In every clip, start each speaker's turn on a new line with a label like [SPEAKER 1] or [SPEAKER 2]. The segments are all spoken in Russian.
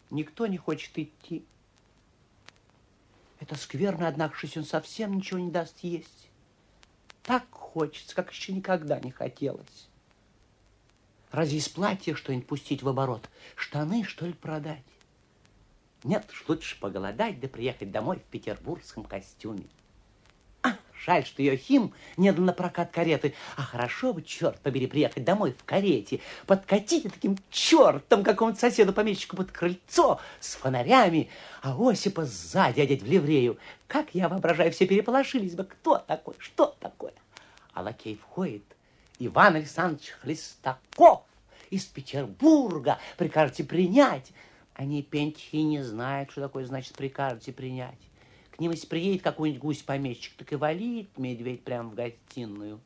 [SPEAKER 1] Никто не хочет идти. Это скверно, однако, он совсем ничего не даст есть. Так хочется, как еще никогда не хотелось. Разве из платья что-нибудь пустить в оборот? Штаны, что ли, продать? Нет уж, лучше поголодать, да приехать домой в петербургском костюме. Жаль, что Йохим не дал на прокат кареты. А хорошо бы, черт побери, приехать домой в карете, подкатить таким чертом какому-то соседу-помещику под крыльцо с фонарями, а Осипа сзади одеть в ливрею. Как я воображаю, все переполошились бы. Кто такой? Что такое? А лакей входит. Иван Александрович Хлестаков из Петербурга. Прикажете принять? Они, пентихи, не знают, что такое значит прикажете принять. К ним, если приедет какой-нибудь гусь-помещик, так и валит медведь прямо в гостиную.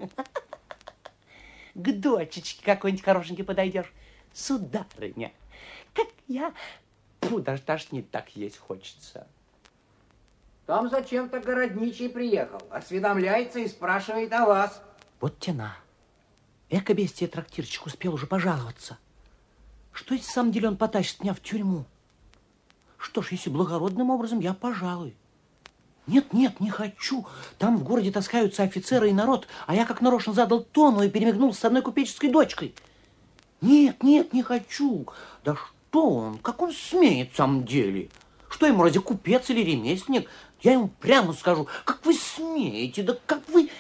[SPEAKER 1] К дочечке какой-нибудь хорошенький подойдешь. Сударыня, как я... Фу, даже тошнит, так есть хочется.
[SPEAKER 2] Там зачем-то городничий приехал. Осведомляется и спрашивает о вас.
[SPEAKER 1] Вот тена. Эко бестия трактирчик успел уже пожаловаться. Что если в самом деле он потащит меня в тюрьму? Что ж, если благородным образом, я пожалуй. Нет, не хочу. Там в городе таскаются офицеры и народ, а я как нарочно задал тону и перемигнулся с одной купеческой дочкой. Нет, не хочу. Да что он? Как он смеет в самом деле? Что ему, разве купец или ремесленник? Я ему прямо скажу, как вы смеете, да как вы...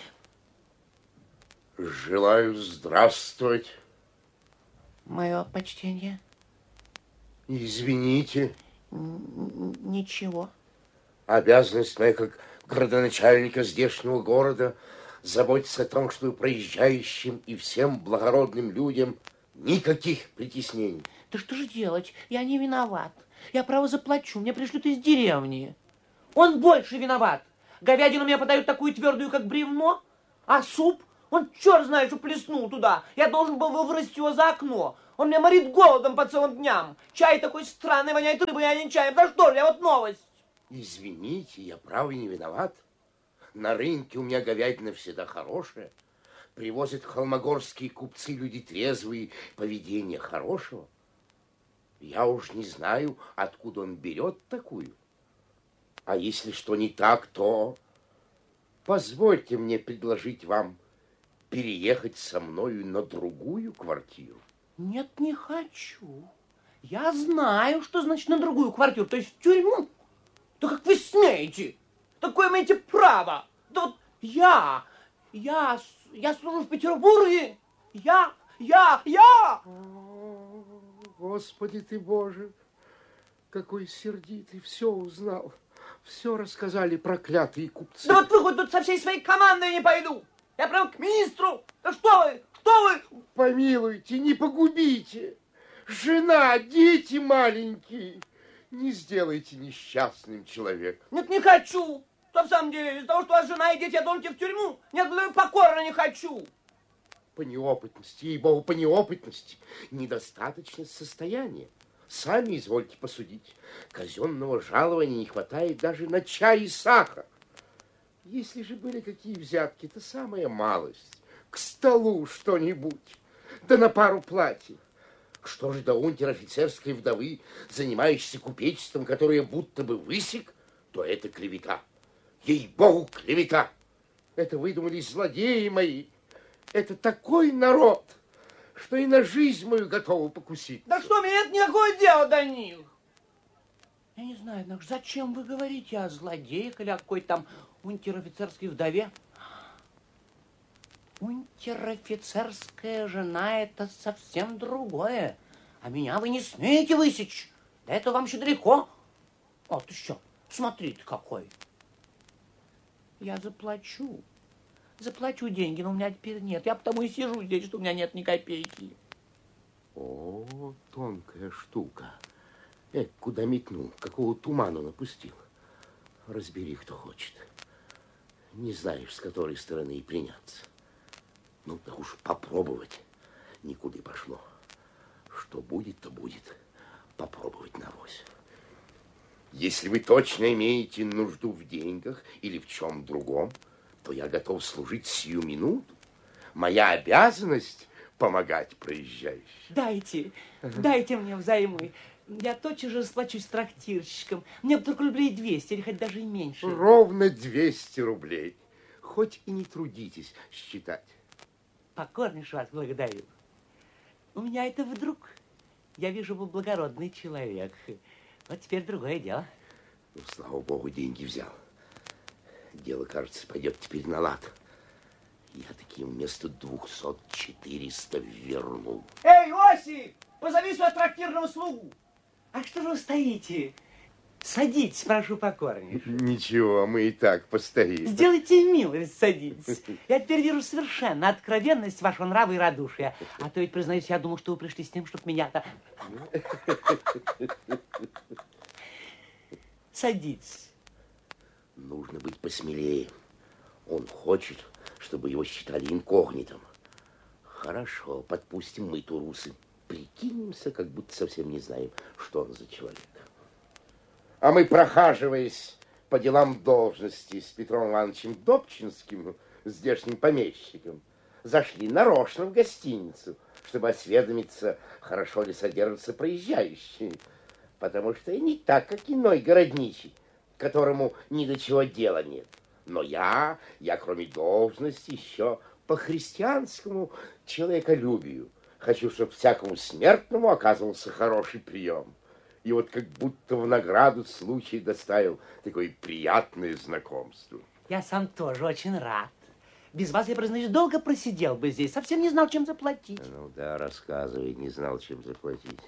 [SPEAKER 3] Желаю здравствовать.
[SPEAKER 1] Мое почтение.
[SPEAKER 3] Извините.
[SPEAKER 1] Ничего.
[SPEAKER 3] Обязанность моя как градоначальника здешнего города заботиться о том, чтобы проезжающим и всем благородным людям никаких притеснений.
[SPEAKER 1] Да что же делать? Я не виноват. Я, право, заплачу. Мне пришлют из деревни. Он больше виноват. Говядину мне подают такую твердую, как бревно, а суп, он черт знает, что плеснул туда. Я должен был выбросить его за окно. Он меня морит голодом по целым дням. Чай такой странный, воняет рыбой, а не чаем. Да что же, я вот новость.
[SPEAKER 3] Извините, я право не виноват. На рынке у меня говядина всегда хорошая. Привозят холмогорские купцы, люди трезвые, поведение хорошего. Я уж не знаю, откуда он берет такую. А если что не так, то позвольте мне предложить вам переехать со мною на другую квартиру.
[SPEAKER 1] Нет, не хочу. Я знаю, что значит на другую квартиру, то есть в тюрьму. Да как вы смеете? Такое имеете право. Да вот я служу в Петербурге. Я.
[SPEAKER 3] Господи ты, Боже, какой сердитый, все узнал. Все рассказали проклятые купцы.
[SPEAKER 1] Да вот вы хоть тут со всей своей командой не пойду. Я прям к министру. Да что вы?
[SPEAKER 3] Помилуйте, не погубите. Жена, дети маленькие. Не сделайте несчастным человека.
[SPEAKER 1] Нет, не хочу. Что в самом деле? Из-за того, что у вас жена и дети, я должен идти в тюрьму? Нет, покорно не хочу.
[SPEAKER 3] По неопытности, ей-богу, по неопытности. Недостаточно состояния. Сами извольте посудить. Казенного жалования не хватает даже на чай и сахар. Если же были какие взятки, то самая малость. К столу что-нибудь, да на пару платьев. Что же до унтер-офицерской вдовы, занимающейся купечеством, которая будто бы высек, то это клевета. Ей-богу, клевета. Это выдумали злодеи мои. Это такой народ, что и на жизнь мою готовы покусить.
[SPEAKER 1] Да что, мне нет никакого дела до них. Я не знаю, однако, зачем вы говорите о злодеях или о какой-то там унтер-офицерской вдове? Унтер-офицерская жена – это совсем другое. А меня вы не смеете высечь. До этого вам еще далеко. Вот еще, смотрите какой. Я заплачу. Заплачу деньги, но у меня теперь нет. Я потому и сижу здесь, что у меня нет ни копейки.
[SPEAKER 3] О, тонкая штука. Куда метнул, какого туману напустил. Разбери, кто хочет. Не знаешь, с которой стороны и приняться. Ну, так уж попробовать никуда пошло. Что будет, то будет. Попробовать навось. Если вы точно имеете нужду в деньгах или в чем другом, то я готов служить сию минуту. Моя обязанность помогать проезжающим.
[SPEAKER 1] Дайте мне взаймы. Я тотчас же расплачусь с трактирщиком. Мне бы только рублей 200, или хоть даже и меньше.
[SPEAKER 3] Ровно 200 рублей. Хоть и не трудитесь считать.
[SPEAKER 1] Покорнейше вас благодарю. У меня это вдруг. Я вижу, вы благородный человек. Вот теперь другое дело.
[SPEAKER 3] Ну, слава богу, деньги взял. Дело, кажется, пойдет теперь на лад. Я такие вместо 200-400 верну.
[SPEAKER 1] Эй, Осип, позови сюда трактирного слугу. А что же вы стоите? Садитесь, прошу покорнейше.
[SPEAKER 3] Ничего, мы и так постоим.
[SPEAKER 1] Сделайте милость, садитесь. Я теперь вижу совершенно откровенность вашего нрава и радушия. А то ведь, признаюсь, я думал, что вы пришли с тем, чтобы меня-то... Садитесь.
[SPEAKER 3] Нужно быть посмелее. Он хочет, чтобы его считали инкогнитом. Хорошо, подпустим мы турусы. Прикинемся, как будто совсем не знаем, что он за человек. А мы, прохаживаясь по делам должности с Петром Ивановичем Добчинским, здешним помещиком, зашли нарочно в гостиницу, чтобы осведомиться, хорошо ли содержатся проезжающие. Потому что и не так, как иной городничий, которому ни до чего дела нет. Но я кроме должности, еще по христианскому человеколюбию хочу, чтобы всякому смертному оказывался хороший прием. И вот как будто в награду случай доставил такое приятное знакомство.
[SPEAKER 1] Я сам тоже очень рад. Без вас, я, признаюсь, долго просидел бы здесь. Совсем не знал, чем заплатить.
[SPEAKER 3] Ну да, рассказывай, не знал, чем заплатить.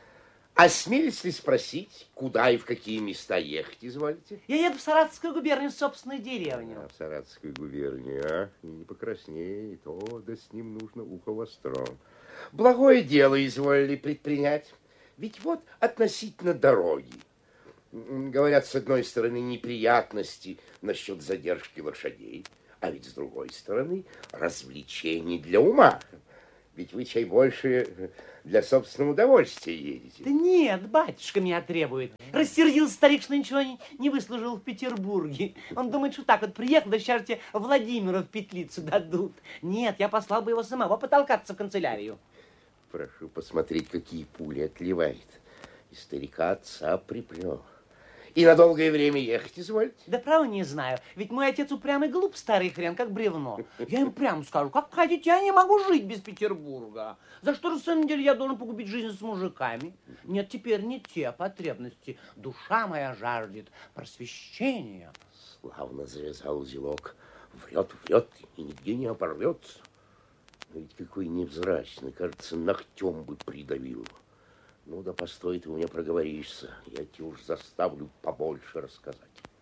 [SPEAKER 3] Осмелись ли спросить, куда и в какие места ехать изволите?
[SPEAKER 1] Я еду в Саратовскую губернию, в собственную деревню.
[SPEAKER 3] В Саратовскую губернию, а? И не покрасней, то да с ним нужно ухо востро. Благое дело изволили предпринять. Ведь вот относительно дороги. Говорят, с одной стороны, неприятности насчет задержки лошадей, а ведь с другой стороны, развлечений для ума. Ведь вы, чай, больше для собственного удовольствия едете.
[SPEAKER 1] Да нет, батюшка меня требует. Рассердился старик, что ничего не выслужил в Петербурге. Он думает, что так вот приехал, да сейчас тебе Владимира в петлицу дадут. Нет, я послал бы его самого потолкаться в канцелярию.
[SPEAKER 3] Прошу посмотреть, какие пули отливает. И старика отца приплел. И на долгое время ехать извольте?
[SPEAKER 1] Да право не знаю. Ведь мой отец упрямый глуп, старый хрен, как бревно. Я ему прямо скажу, как хотите, я не могу жить без Петербурга. За что же, в самом деле, я должен погубить жизнь с мужиками? Нет, теперь не те потребности. Душа моя жаждет просвещения.
[SPEAKER 3] Славно завязал узелок. Врет и нигде не оборвется. Но ведь какой невзрачный, кажется, ногтем бы придавил его. Ну да постой, ты у меня проговоришься. Я тебе уж заставлю побольше рассказать.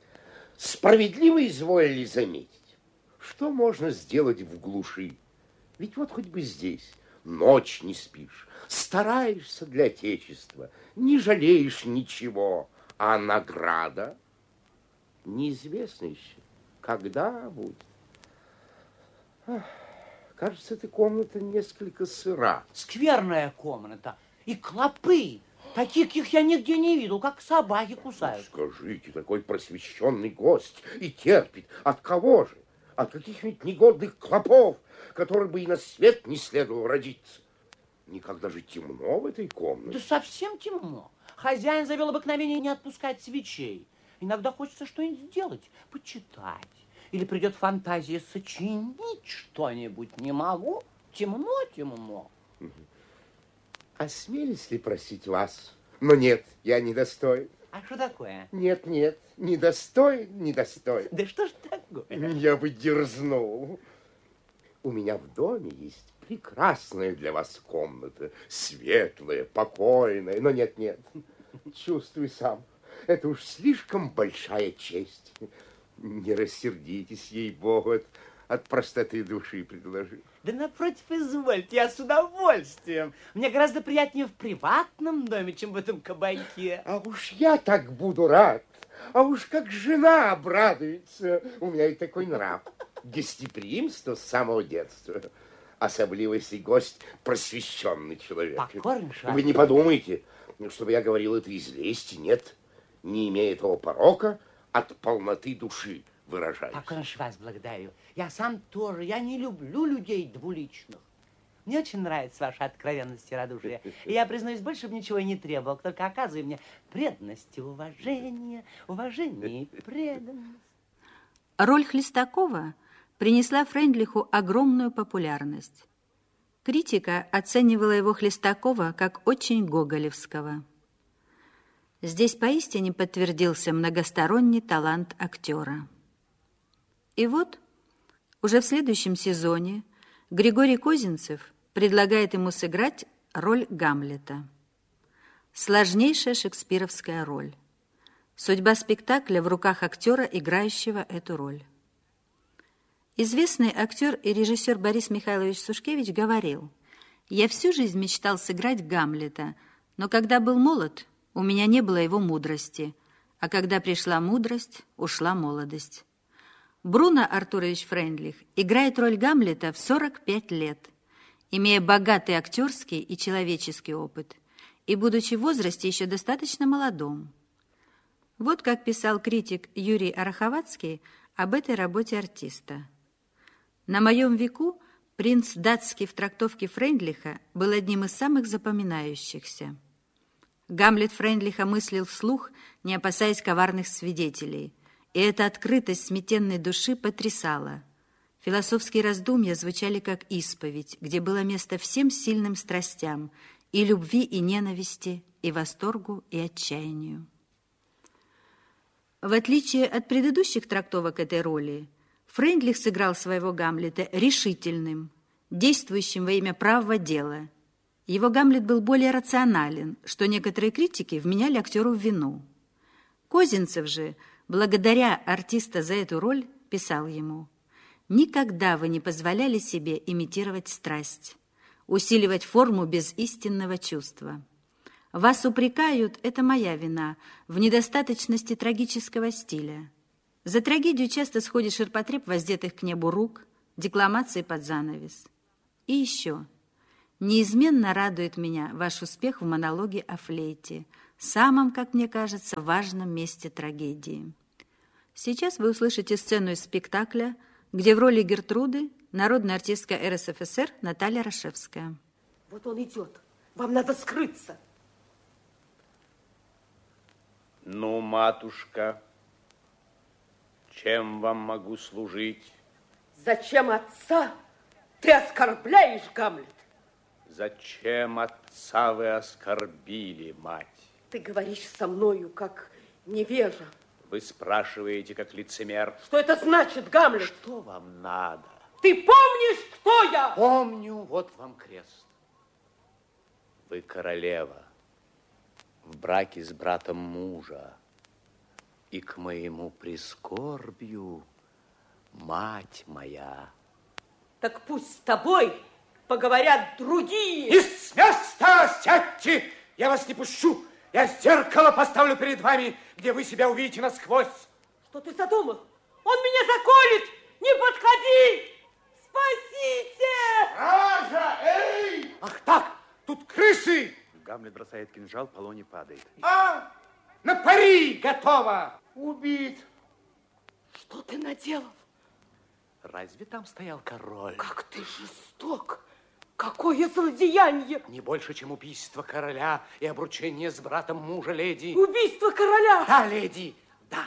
[SPEAKER 3] Справедливо изволили заметить, что можно сделать в глуши. Ведь вот хоть бы здесь ночь не спишь, стараешься для Отечества, не жалеешь ничего, а награда неизвестно еще, когда будет. Кажется, эта комната несколько сыра.
[SPEAKER 1] Скверная комната. И клопы. Таких, каких я нигде не видел, как собаки кусают.
[SPEAKER 3] Скажите, такой просвещенный гость и терпит. От кого же? От каких-нибудь негодных клопов, которым бы и на свет не следовало родиться. Никогда же темно в этой комнате.
[SPEAKER 1] Да совсем темно. Хозяин завел обыкновение не отпускать свечей. Иногда хочется что-нибудь сделать, почитать. Или придет фантазия сочинить что-нибудь. Не могу. Темно.
[SPEAKER 3] Осмелись ли просить вас? Но нет, я недостоин.
[SPEAKER 1] А что такое?
[SPEAKER 3] Нет, недостоин.
[SPEAKER 1] Да что ж такое?
[SPEAKER 3] Я бы дерзнул. У меня в доме есть прекрасная для вас комната, светлая, покойная, но нет, чувствуй сам, это уж слишком большая честь. Не рассердитесь, ей-богу, от простоты души предложил.
[SPEAKER 1] Да напротив, извольте, я с удовольствием. Мне гораздо приятнее в приватном доме, чем в этом кабаке.
[SPEAKER 3] А уж я так буду рад. А уж как жена обрадуется. У меня и такой нрав. Гостеприимство с самого детства. Особливо, если гость просвещенный человек.
[SPEAKER 1] Покорнейше.
[SPEAKER 3] Вы не подумайте, чтобы я говорил это из лести. Нет, не имея этого порока, от полноты души выражаюсь.
[SPEAKER 1] Покорнейше вас благодарю. Я сам тоже, я не люблю людей двуличных. Мне очень нравится ваша откровенность и радушие. И я, признаюсь, больше бы ничего и не требовал, только оказывай мне преданность и уважение, уважение и преданность.
[SPEAKER 4] Роль Хлестакова принесла Фрейндлиху огромную популярность. Критика оценивала его Хлестакова как очень гоголевского. Здесь поистине подтвердился многосторонний талант актера. И вот, уже в следующем сезоне Григорий Козинцев предлагает ему сыграть роль Гамлета. Сложнейшая шекспировская роль. Судьба спектакля в руках актера, играющего эту роль. Известный актер и режиссер Борис Михайлович Сушкевич говорил: «Я всю жизнь мечтал сыграть Гамлета, но когда был молод, у меня не было его мудрости, а когда пришла мудрость, ушла молодость». Бруно Артурович Фрейндлих играет роль Гамлета в 45 лет, имея богатый актерский и человеческий опыт, и будучи в возрасте еще достаточно молодом. Вот как писал критик Юрий Араховацкий об этой работе артиста. «На моем веку принц датский в трактовке Фрейндлиха был одним из самых запоминающихся. Гамлет Фрейндлиха мыслил вслух, не опасаясь коварных свидетелей, и эта открытость сметенной души потрясала. Философские раздумья звучали как исповедь, где было место всем сильным страстям, и любви, и ненависти, и восторгу, и отчаянию». В отличие от предыдущих трактовок этой роли, Фрейндлих сыграл своего Гамлета решительным, действующим во имя правого дела. Его Гамлет был более рационален, что некоторые критики вменяли актеру в вину. Козинцев же, благодаря артиста за эту роль, писал ему: «Никогда вы не позволяли себе имитировать страсть, усиливать форму без истинного чувства. Вас упрекают, это моя вина, в недостаточности трагического стиля. За трагедию часто сходит ширпотреб воздетых к небу рук, декламации под занавес. И еще. Неизменно радует меня ваш успех в монологе о флейте, самом, как мне кажется, важном месте трагедии». Сейчас вы услышите сцену из спектакля, где в роли Гертруды народная артистка РСФСР Наталья Рашевская.
[SPEAKER 5] Вот он идет. Вам надо скрыться.
[SPEAKER 6] Ну, матушка, чем вам могу служить?
[SPEAKER 5] Зачем отца ты оскорбляешь, Гамлет?
[SPEAKER 6] Зачем отца вы оскорбили, мать?
[SPEAKER 5] Ты говоришь со мною, как невежа.
[SPEAKER 6] Вы спрашиваете, как лицемер.
[SPEAKER 5] Что это значит, Гамлет?
[SPEAKER 6] Что вам надо?
[SPEAKER 5] Ты помнишь, кто я?
[SPEAKER 6] Помню, вот вам крест. Вы королева, в браке с братом мужа, и к моему прискорбию мать моя.
[SPEAKER 5] Так пусть с тобой поговорят другие.
[SPEAKER 3] И с места сядьте! Я вас не пущу! Я зеркало поставлю перед вами, где вы себя увидите насквозь.
[SPEAKER 5] Что ты задумал? Он меня заколет! Не подходи! Спасите!
[SPEAKER 3] Стража! Эй! Ах так, тут крысы!
[SPEAKER 6] Гамлет бросает кинжал, Полоний падает.
[SPEAKER 3] А, на пари готово! Убит.
[SPEAKER 5] Что ты наделал?
[SPEAKER 6] Разве там стоял король?
[SPEAKER 5] Как ты жесток! Какое злодеяние!
[SPEAKER 3] Не больше, чем убийство короля и обручение с братом мужа, леди.
[SPEAKER 5] Убийство короля!
[SPEAKER 3] Да, леди, да.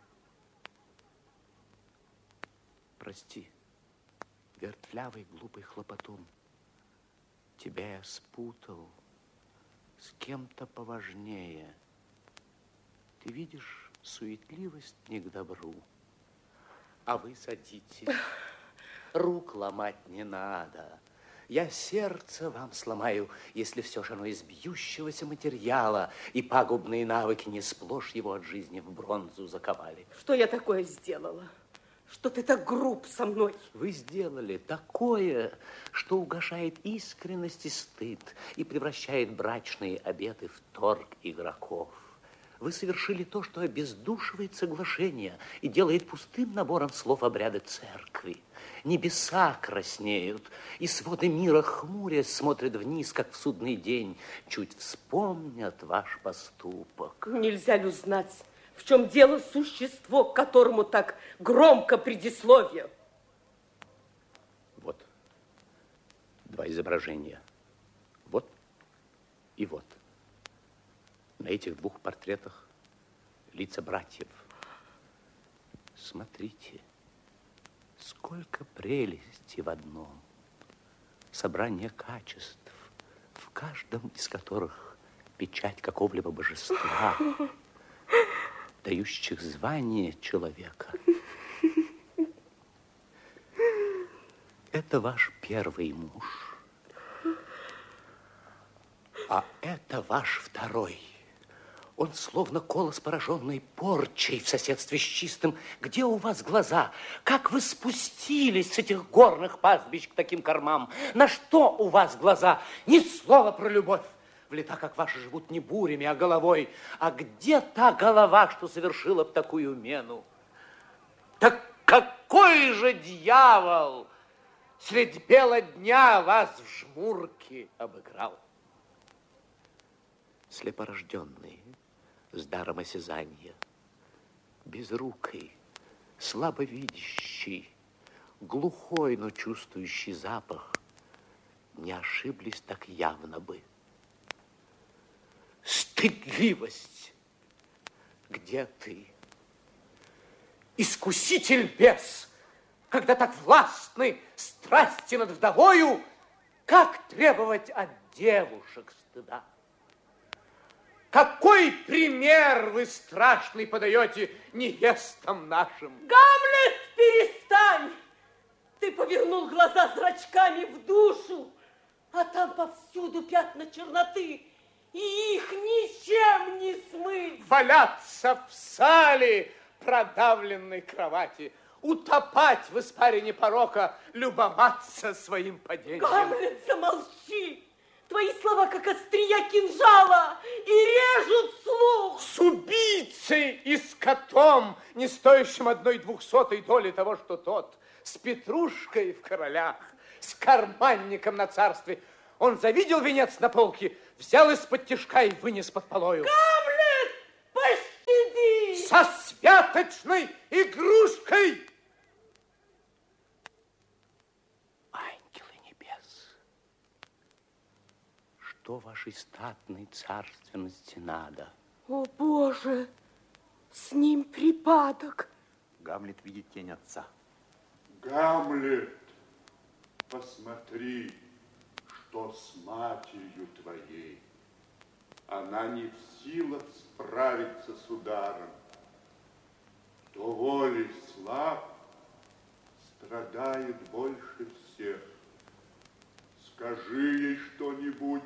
[SPEAKER 6] Прости, вертлявый глупый хлопотун. Тебя я спутал с кем-то поважнее. Ты видишь, суетливость не к добру. А вы садитесь. Рук ломать не надо. Я сердце вам сломаю, если все же оно из бьющегося материала, и пагубные навыки не сплошь его от жизни в бронзу заковали.
[SPEAKER 5] Что я такое сделала? Что ты так груб со мной?
[SPEAKER 6] Вы сделали такое, что угошает искренность и стыд и превращает брачные обеты в торг игроков. Вы совершили то, что обездушивает соглашение и делает пустым набором слов обряды церкви. Небеса краснеют, и своды мира хмурясь смотрят вниз, как в судный день. Чуть вспомнят ваш поступок.
[SPEAKER 5] Нельзя ли узнать, в чем дело существо, к которому так громко предисловие?
[SPEAKER 6] Вот, два изображения. Вот и вот. На этих двух портретах лица братьев. Смотрите, сколько прелести в одном. Собрание качеств, в каждом из которых печать какого-либо божества, дающих звание человека. Это ваш первый муж, а это ваш второй. Он словно колос, пораженный порчей в соседстве с чистым. Где у вас глаза? Как вы спустились с этих горных пастбищ к таким кормам? На что у вас глаза? Ни слова про любовь. В лета, как ваши, живут не бурями, а головой. А где та голова, что совершила б такую мену? Так какой же дьявол средь бела дня вас в жмурке обыграл? Слепорожденный, с даром осязания, безрукий, слабовидящий, глухой, но чувствующий запах, не ошиблись так явно бы. Стыдливость, где ты? Искуситель бес, когда так властны страсти над вдовою, как требовать от девушек стыда? Какой пример вы страшный подаете невестам нашим?
[SPEAKER 5] Гамлет, перестань! Ты повернул глаза зрачками в душу, а там повсюду пятна черноты, и их ничем не смыть.
[SPEAKER 6] Валяться в сале продавленной кровати, утопать в испарине порока, любоваться своим падением.
[SPEAKER 5] Гамлет, замолчи! Твои слова, как острия кинжала, и режут слух.
[SPEAKER 6] С убийцей и с котом, не стоящим 1/200 доли того, что тот, с петрушкой в королях, с карманником на царстве. Он завидел венец на полке, взял из-под тишка и вынес под полою.
[SPEAKER 5] Гамлет, пощади!
[SPEAKER 6] Со святочной игрушкой! Что вашей статной царственности надо?
[SPEAKER 5] О, Боже, с ним припадок.
[SPEAKER 7] Гамлет видит тень отца.
[SPEAKER 8] Гамлет, посмотри, что с матерью твоей. Она не в силах справиться с ударом. Кто волей слаб, страдает больше всех. Скажи ей что-нибудь.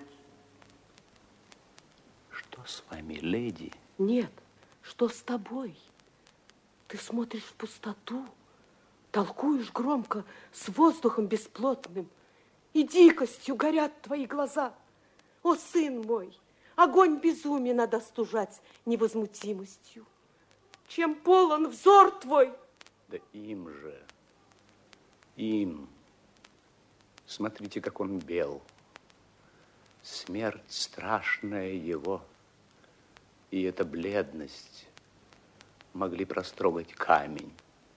[SPEAKER 6] Что с вами, леди?
[SPEAKER 5] Нет, что с тобой? Ты смотришь в пустоту, толкуешь громко с воздухом бесплотным, и дикостью горят твои глаза. О, сын мой, огонь безумия надо остужать невозмутимостью. Чем полон взор твой?
[SPEAKER 6] Да им же, им. Смотрите, как он бел. Смерть страшная его, и эта бледность могли прострогать камень.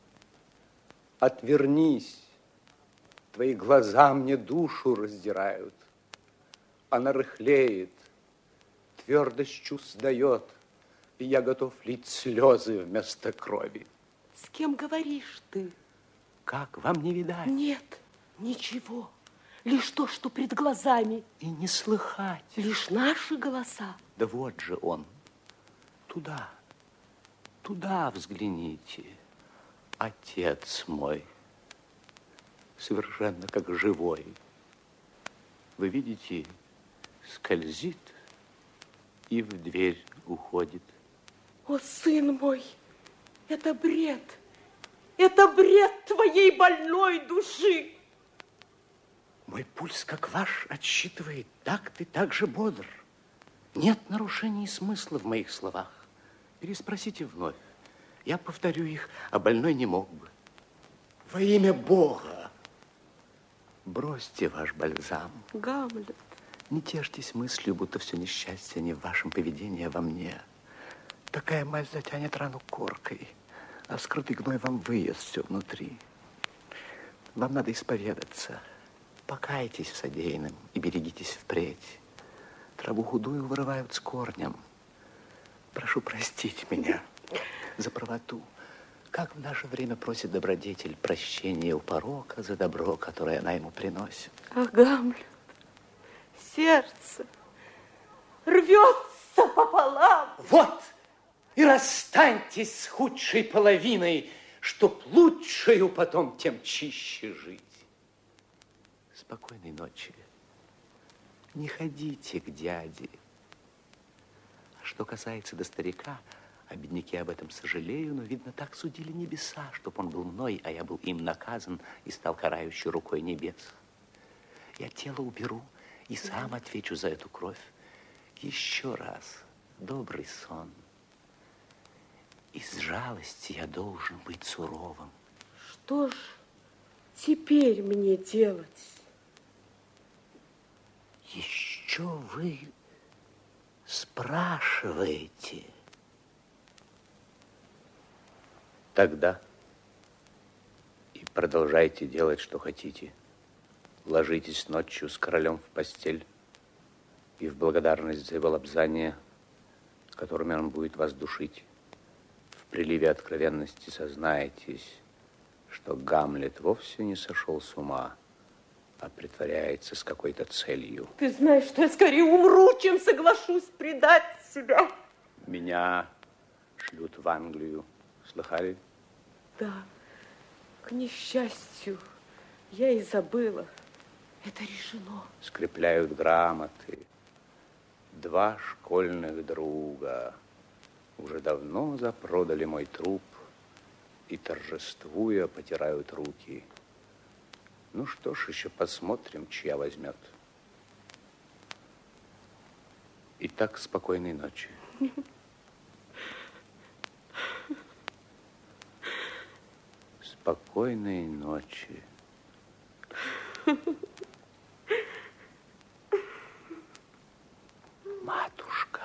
[SPEAKER 6] Отвернись, твои глаза мне душу раздирают. Она рыхлеет, твердость чувств дает, и я готов лить слезы вместо крови.
[SPEAKER 5] С кем говоришь ты?
[SPEAKER 6] Как, вам не видать?
[SPEAKER 5] Нет, ничего. Лишь то, что пред глазами.
[SPEAKER 6] И не слыхать.
[SPEAKER 5] Лишь наши голоса.
[SPEAKER 6] Да вот же он. Туда, туда взгляните. Отец мой, совершенно как живой. Вы видите, скользит и в дверь уходит.
[SPEAKER 5] О, сын мой, это бред. Это бред твоей больной души.
[SPEAKER 6] Мой пульс, как ваш, отсчитывает такт и так же бодр. Нет нарушений смысла в моих словах. Переспросите вновь. Я повторю их, а больной не мог бы. Во имя Бога, бросьте ваш бальзам.
[SPEAKER 5] Гамлет.
[SPEAKER 6] Не тешьтесь мыслью, будто все несчастье не в вашем поведении, а во мне. Такая мазь затянет рану коркой, а скрытый гной вам выест все внутри. Вам надо исповедаться. покайтесь в содеянном и берегитесь впредь. Траву худую вырывают с корнем. Прошу простить меня за правоту. Как в наше время просит добродетель прощения у порока за добро, которое она ему приносит.
[SPEAKER 5] Ах, Гамлет, сердце рвется пополам.
[SPEAKER 1] Вот, и расстаньтесь с худшей половиной, чтоб лучшую потом тем чище жить.
[SPEAKER 6] Спокойной ночи. Не ходите к дяде. А что касается до старика, о бедняке об этом сожалею, но, видно, так судили небеса, чтоб он был мной, а я был им наказан и стал карающей рукой небес. Я тело уберу и сам отвечу за эту кровь. Еще раз добрый сон. Из жалости я должен быть суровым.
[SPEAKER 5] Что ж теперь мне делать?
[SPEAKER 6] Еще вы спрашиваете? Тогда и продолжайте делать, что хотите. Ложитесь ночью с королем в постель и в благодарность за его лобзания, которыми он будет вас душить, в приливе откровенности сознаетесь, что Гамлет вовсе не сошел с ума, а притворяется с какой-то целью.
[SPEAKER 5] Ты знаешь, что я скорее умру, чем соглашусь предать себя.
[SPEAKER 6] Меня шлют в Англию. Слыхали?
[SPEAKER 5] Да, к несчастью, я и забыла. Это решено.
[SPEAKER 6] Скрепляют грамоты. 2 школьных друга уже давно запродали мой труп и, торжествуя, потирают руки. Ну что ж, еще посмотрим, чья возьмет. Итак, спокойной ночи. Спокойной ночи. Матушка.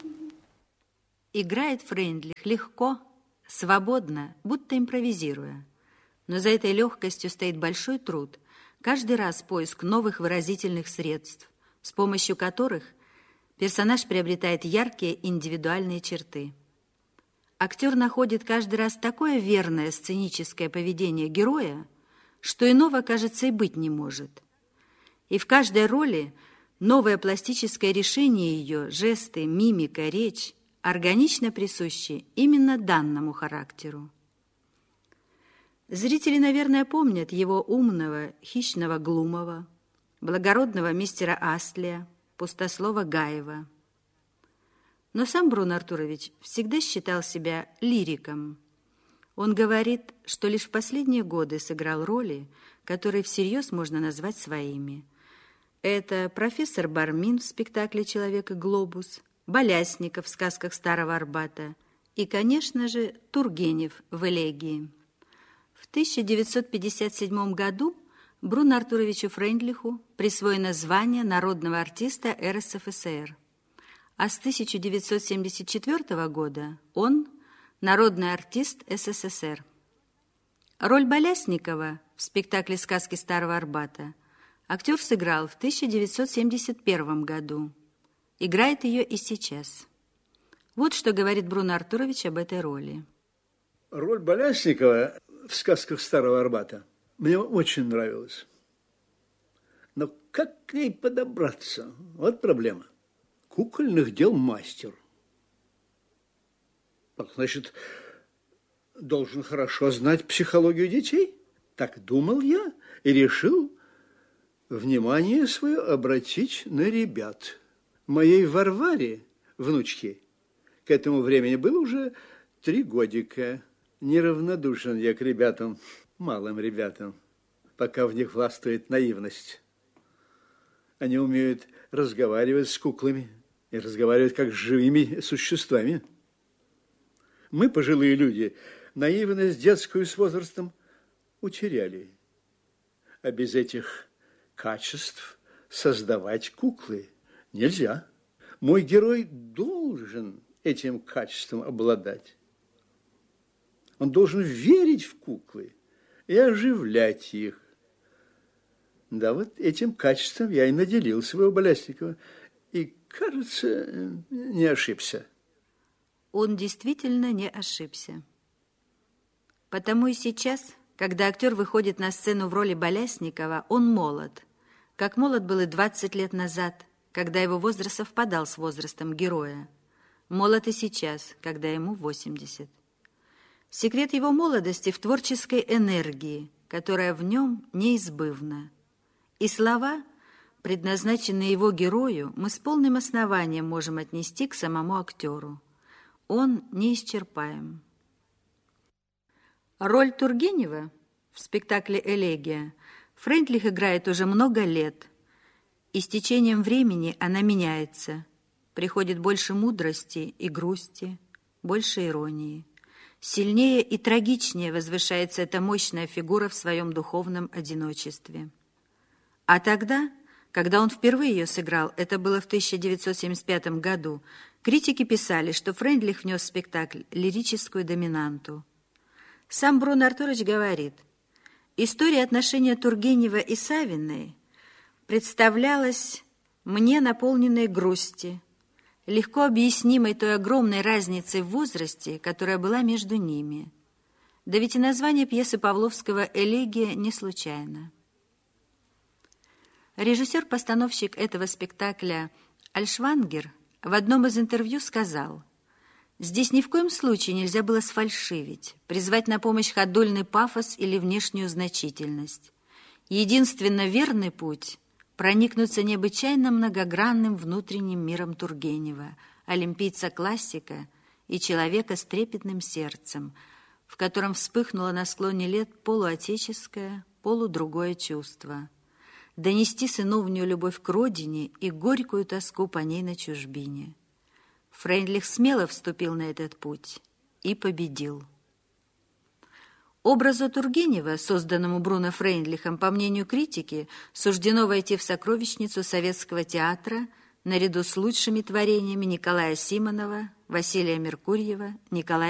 [SPEAKER 4] Играет Фрейндлих легко, свободно, будто импровизируя. Но за этой легкостью стоит большой труд. Каждый раз поиск новых выразительных средств, с помощью которых персонаж приобретает яркие индивидуальные черты. Актер находит каждый раз такое верное сценическое поведение героя, что иного, кажется, и быть не может. И в каждой роли новое пластическое решение ее, жесты, мимика, речь органично присущи именно данному характеру. Зрители, наверное, помнят его умного, хищного Глумова, благородного мистера Астлия, пустослова Гаева. Но сам Брун Артурович всегда считал себя лириком. Он говорит, что лишь в последние годы сыграл роли, которые всерьез можно назвать своими. Это профессор Бармин в спектакле «Человек и глобус», Болясников в сказках Старого Арбата и, конечно же, Тургенев в «Элегии». В 1957 году Бруну Артуровичу Фрейндлиху присвоено звание народного артиста РСФСР, а с 1974 года он народный артист СССР. Роль Болясникова в спектакле «Сказки Старого Арбата» актер сыграл в 1971 году. Играет ее и сейчас. Вот что говорит Бруно Артурович об этой роли.
[SPEAKER 9] Роль Болясникова в «Сказках Старого Арбата» мне очень нравилась. Но как к ней подобраться? Вот проблема. Кукольных дел мастер. Так, значит, должен хорошо знать психологию детей? Так думал я и решил внимание свое обратить на ребят. Моей Варваре, внучке, к этому времени было уже 3 годика. Неравнодушен я к ребятам, малым ребятам, пока в них властвует наивность. Они умеют разговаривать с куклами и разговаривать как с живыми существами. Мы, пожилые люди, наивность детскую с возрастом утеряли. А без этих качеств создавать куклы нельзя. Мой герой должен этим качеством обладать. Он должен верить в куклы и оживлять их. Да, вот этим качеством я и наделил своего Болясникова. И, кажется, не ошибся.
[SPEAKER 4] Он действительно не ошибся. Потому и сейчас, когда актер выходит на сцену в роли Болясникова, он молод, как молод был и 20 лет назад, когда его возраст совпадал с возрастом героя. Молод и сейчас, когда ему 80. Секрет его молодости в творческой энергии, которая в нем неизбывна. И слова, предназначенные его герою, мы с полным основанием можем отнести к самому актеру. Он неисчерпаем. Роль Тургенева в спектакле «Элегия» Фрейндлих играет уже много лет, и с течением времени она меняется. Приходит больше мудрости и грусти, больше иронии. Сильнее и трагичнее возвышается эта мощная фигура в своем духовном одиночестве. А тогда, когда он впервые ее сыграл, это было в 1975 году, критики писали, что Фрейндлих внес в спектакль лирическую доминанту. Сам Бруно Артурович говорит: «История отношения Тургенева и Савиной представлялась мне наполненной грусти, легко объяснимой той огромной разницей в возрасте, которая была между ними. Да ведь и название пьесы Павловского «Элегия» не случайно». Режиссер-постановщик этого спектакля Альшвангер в одном из интервью сказал: «Здесь ни в коем случае нельзя было сфальшивить, призвать на помощь ходульный пафос или внешнюю значительность. Единственно верный путь — проникнуться необычайно многогранным внутренним миром Тургенева, олимпийца-классика и человека с трепетным сердцем, в котором вспыхнуло на склоне лет полуотеческое, полудругое чувство. Донести сыновнюю любовь к родине и горькую тоску по ней на чужбине». Фрейндлих смело вступил на этот путь и победил. Образу Тургенева, созданному Бруно Фрейндлихом, по мнению критики, суждено войти в сокровищницу советского театра наряду с лучшими творениями Николая Симонова, Василия Меркурьева, Николая